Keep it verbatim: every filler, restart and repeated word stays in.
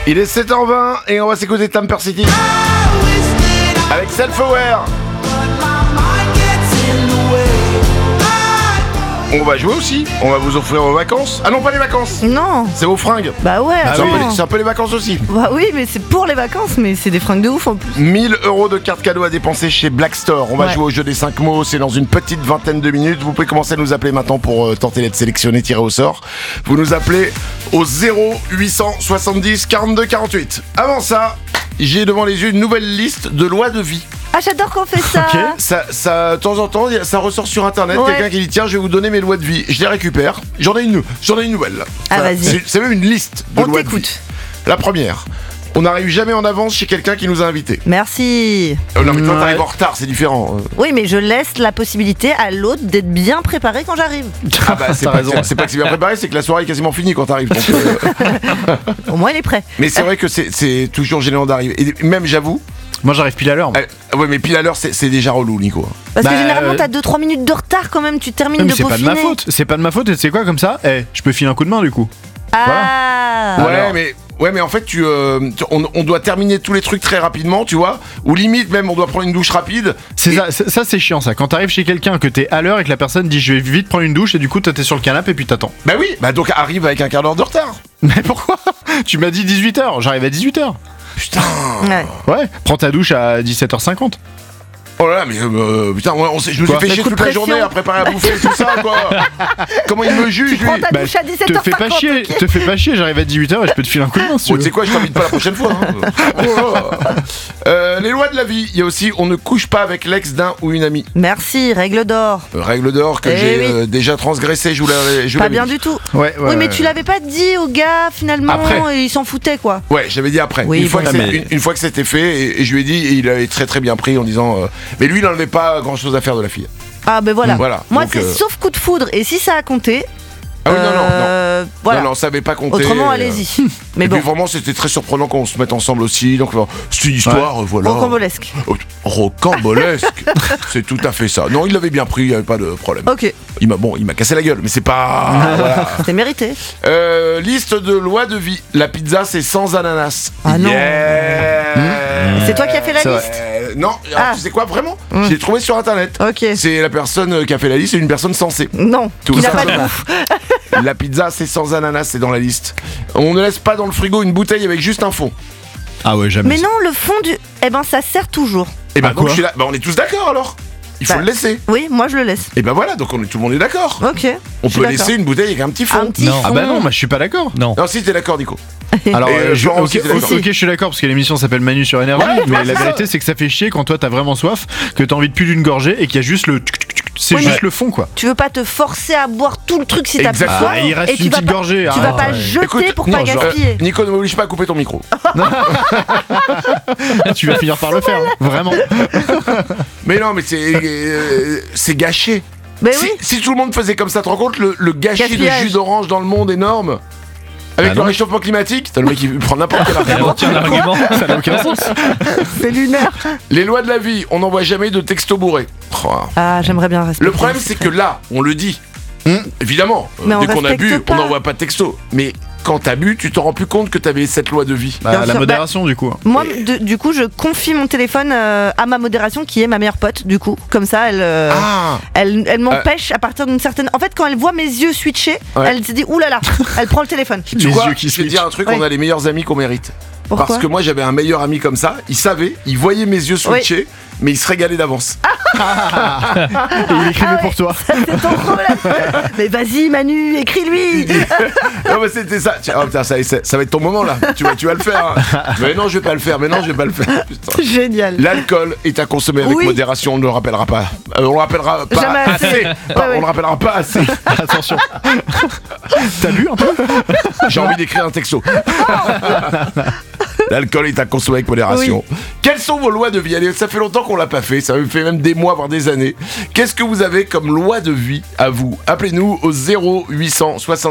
Il est sept heures vingt et on va s'écouter Tamper City avec Self-Aware. On va jouer aussi, on va vous offrir vos vacances. Ah non, pas les vacances. Non. C'est vos fringues. Bah ouais, C'est attends. un, peu les, c'est un peu les vacances aussi. Bah oui, mais c'est pour les vacances, mais c'est des fringues de ouf en plus. mille euros de cartes cadeaux à dépenser chez Black Store. On va Ouais. jouer au jeu des cinq mots, c'est dans une petite vingtaine de minutes. Vous pouvez commencer à nous appeler maintenant pour euh, tenter d'être sélectionné, tiré au sort. Vous nous appelez au zéro huit cent soixante-dix quarante-deux quarante-huit. Avant ça, j'ai devant les yeux une nouvelle liste de lois de vie. Ah, j'adore qu'on fait ça. Ok. Ça, ça, de temps en temps, y a- ça ressort sur internet. Ouais. Quelqu'un qui dit tiens, je vais vous donner mes lois de vie. Je les récupère. J'en ai une, j'en ai une nouvelle. Là. Ah, Ça, vas-y. C'est, c'est même une liste de On lois de vie. t'écoute. La première. On n'arrive jamais en avance chez quelqu'un qui nous a invités. Merci. Euh, non mais toi Ouais. t'arrives en retard, c'est différent. Euh, Oui, mais je laisse la possibilité à l'autre d'être bien préparé quand j'arrive. Ah bah c'est T'as pas, raison. que, c'est pas que c'est bien préparé, c'est que la soirée est quasiment finie quand t'arrives. donc, euh, Au moins, il est prêt. mais c'est vrai que c'est, c'est toujours gênant d'arriver. Et même j'avoue, Moi j'arrive pile à l'heure. moi. euh, ouais mais pile à l'heure c'est, c'est déjà relou Nico. Parce que Bah, généralement, euh, t'as deux trois minutes de retard quand même, tu termines Non, mais de c'est pas de peaufiner. ma faute. C'est pas de ma faute. Et tu sais quoi comme ça Eh, je peux filer un coup de main du coup. Ah. Ouais Alors. mais ouais mais en fait tu, euh, tu- on, on doit terminer tous les trucs très rapidement, tu vois. Ou limite même on doit prendre une douche rapide. C'est Et- ça, ça, ça, c'est chiant ça. Quand t'arrives chez quelqu'un que t'es à l'heure et que la personne dit je vais vite prendre une douche et du coup toi t'es sur le canapé et puis t'attends. Bah oui, bah donc arrive avec un quart d'heure de retard. Mais pourquoi Tu m'as dit dix-huit heures, j'arrive à dix-huit heures. Putain. Ouais. Ouais, prends ta douche à dix-sept heures cinquante. Oh là là, mais euh, putain, ouais, on s'est- je nous ai Quoi fait Le chier coup de toute la pression. journée à préparer à bouffer et tout ça, quoi. Comment il me juge, Tu lui prends ta Bah, douche à dix-sept Te heures fais pas cinquante. chier, te fais pas chier, j'arrive à dix-huit heures et je peux te filer un coup de main si tu Bon, tu veux. sais quoi, je t'invite pas la prochaine fois. Hein. Oh là. Euh, les lois de la vie, il y a aussi on ne couche pas avec l'ex d'un ou une amie. Merci, règle d'or. Euh, règle d'or que Eh j'ai oui. euh, déjà transgressé, je vous l'avais je vous Pas l'avais bien dit. du tout. Ouais, ouais, Oui, mais ouais. tu l'avais pas dit au gars finalement, Après. et il s'en foutait quoi. Ouais, j'avais dit après. Oui, une, fois bon. que c'est- Ah, mais- une, une fois que c'était fait, et, et je lui ai dit, et il avait très très bien pris en disant. euh, mais lui, il n'en avait pas grand chose à faire de la fille. Ah ben voilà. Voilà, Moi donc, c'est euh, sauf coup de foudre et si ça a compté. Ah oui, non, non, non. euh, Voilà. Non, non, ça avait pas compté. Autrement, euh, allez-y. Mais et bon, puis vraiment, c'était très surprenant qu'on se mette ensemble aussi. Donc, euh, c'est une histoire, euh, voilà. rocambolesque. Oh, Rocambolesque. C'est tout à fait ça. Non, il l'avait bien pris, il n'y avait pas de problème. Ok, Il m'a bon, il m'a cassé la gueule, mais c'est pas. Voilà. c'était mérité. Euh, liste de lois de vie. La pizza, c'est sans ananas. Ah non. Yeah. C'est toi qui as fait la C'est vrai. liste. Euh, non, alors, Ah. tu sais quoi, vraiment Mm. Je l'ai trouvé sur internet. Ok. C'est la personne euh, qui a fait la liste, c'est une personne sensée. Non, Tout qui n'a ça. pas de bouffe. La pizza, c'est sans ananas, c'est dans la liste. On ne laisse pas dans le frigo une bouteille avec juste un fond. Ah ouais, jamais. Mais ça. non, le fond du. Eh ben, ça sert toujours. Et ben Ah, donc quoi je suis là. Bah, on est tous d'accord alors. Il faut Bah. le laisser. Oui, moi je le laisse. Et ben voilà, donc on est, tout le monde est d'accord. Ok. On je suis peut d'accord. laisser une bouteille avec un petit fond. Un petit Non. fond. Ah bah non, moi je suis pas d'accord. Non. Non, si t'es d'accord, Nico. Alors, Et, euh, euh, je, Florent ok, aussi, t'es ok, d'accord. ok, je suis d'accord parce que l'émission s'appelle Manu sur Énergie, Ouais, mais ouais, la c'est vérité c'est que ça fait chier quand toi t'as vraiment soif, que t'as envie de plus d'une gorgée et qu'il y a juste le. tuc, tuc, tuc, C'est Oui, juste mais- le fond quoi. Tu veux pas te forcer à boire tout le truc si t'as plus Exactement. faim. Ah, il reste et tu une vas petite pas- gorgée. Tu vas arrête. pas jeter Écoute, pour non, pas je- Euh, gaspiller. Nico, ne m'oblige pas à couper ton micro. Tu vas finir par le faire, hein, vraiment. Mais non, mais c'est euh, c'est gâché. Mais si, oui. si tout le monde faisait comme ça, tu te rends compte le, le gâchis Gaspillage. de jus d'orange dans le monde énorme. Avec Bah le non. réchauffement climatique, t'as le mec qui prend n'importe quel Elle argument. retient l'argument. Ça n'a aucun sens. C'est lunaire. Les lois de la vie, on n'envoie jamais de texto bourré. Oh. Ah, j'aimerais bien respecter. Le problème, c'est que là, on le dit. Évidemment, euh, Mais on dès qu'on a respecte bu, pas. on n'envoie pas de texto. Mais quand t'as bu, tu t'en rends plus compte que t'avais cette loi de vie. Bah, Bien la sûr, modération du coup. Moi, de- du coup, je confie mon téléphone euh, à ma modération, qui est ma meilleure pote. Du coup, comme ça, elle, euh, Ah elle, elle m'empêche à partir d'une certaine. En fait, quand elle voit mes yeux switcher, Ouais. elle se dit oulala, elle prend le téléphone. Tu Les vois, yeux qui je vais te switchent. dire un truc, Ouais. on a les meilleurs amis qu'on mérite. Pourquoi Parce que moi, j'avais un meilleur ami comme ça. Il savait, il voyait mes yeux switcher, mais il se régalait d'avance. Et il écrivait Ah ouais. pour toi. C'est ton problème. Mais vas-y, Manu, écris-lui. Non, mais c'était ça. Tiens, oh, putain, ça, ça, ça va être ton moment là. Tu vas, tu vas le faire. hein. Mais non, je vais pas le faire. Mais non, je vais pas le faire. Putain. Génial. L'alcool est à consommer avec Oui. modération. On ne le rappellera pas. Euh, on le rappellera pas Jamais assez. assez. Ouais, Pas- ouais. On le rappellera pas assez. Attention. T'as bu un peu J'ai envie d'écrire un texto. L'alcool est à consommer avec modération. Quelles sont vos lois de vie? Allez, ça fait longtemps qu'on l'a pas fait, ça fait même des mois, voire des années. Qu'est-ce que vous avez comme loi de vie à vous? Appelez-nous au zéro huit cent soixante.